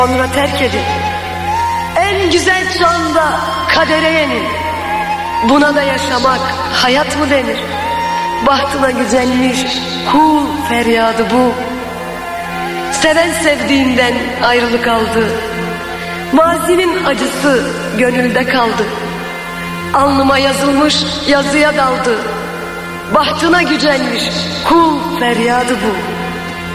Sonra terk edin. En güzel çağında kadere yenin. Buna da yaşamak hayat mı denir? Bahtına güzelmiş kul feryadı bu. Seven sevdiğinden ayrılık aldı. Mazinin acısı gönülde kaldı. Alnıma yazılmış yazıya daldı. Bahtına gücenmiş kul feryadı bu.